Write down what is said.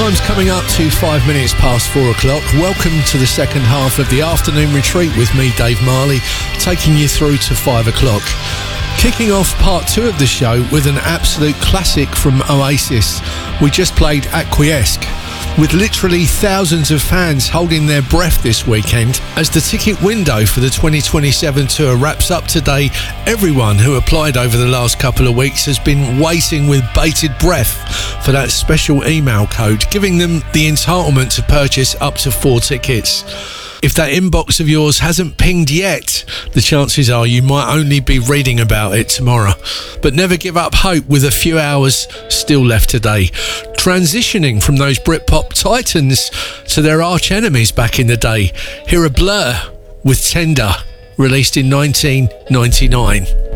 Time's coming up to 5 minutes past 4 o'clock. Welcome to the second half of the afternoon retreat with me, Dave Marley, taking you through to 5 o'clock. Kicking off part 2 of the show with an absolute classic from Oasis. We just played Acquiesce, with literally thousands of fans holding their breath this weekend as the ticket window for the 2027 tour wraps up today. Everyone who applied over the last couple of weeks has been waiting with bated breath for that special email code, giving them the entitlement to purchase up to 4 tickets. If that inbox of yours hasn't pinged yet, the chances are you might only be reading about it tomorrow. But never give up hope with a few hours still left today. Transitioning from those Britpop titans to their arch enemies back in the day, here are Blur with Tender, released in 1999.